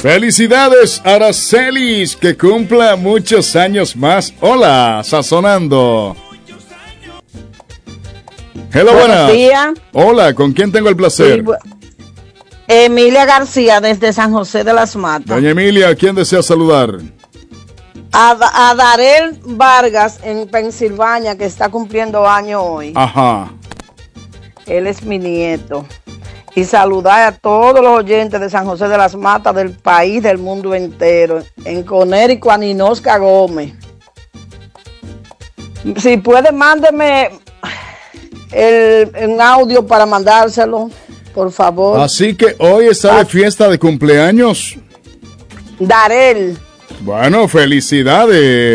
Felicidades, Aracelis, que cumpla muchos años más. Hola, sazonando. Hello, buenas. Días. Hola, ¿con quién tengo el placer? Sí, Emilia García, desde San José de las Matas. Doña Emilia, ¿a quién desea saludar? A Darel Vargas, en Pensilvania, que está cumpliendo año hoy. Ajá. Él es mi nieto. Y saludar a todos los oyentes de San José de las Matas, del país, del mundo entero. En Conérico, a Ninosca Gómez. Si puede, mándeme un audio para mandárselo, por favor. Así que hoy está de fiesta de cumpleaños. Darel. Bueno, felicidades.